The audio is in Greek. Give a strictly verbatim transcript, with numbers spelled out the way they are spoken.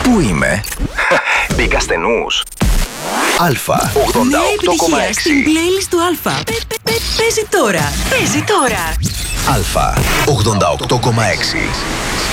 Πού είμαι? Μπήκα στενούς. Αλφα ογδόντα οκτώ κόμμα έξι. Στην playlist του Αλφα. Παίζει τώρα. Παίζει τώρα. Αλφα ογδόντα οκτώ κόμμα έξι.